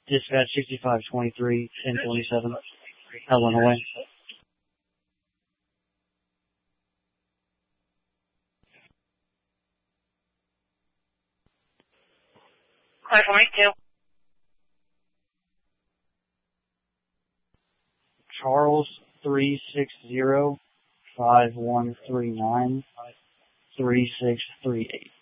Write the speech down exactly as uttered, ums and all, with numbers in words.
Dispatch sixty-five twenty-three, ten twenty-seven, Illinois. Clear for me, two. Charles three six zero five one three nine three six three eight.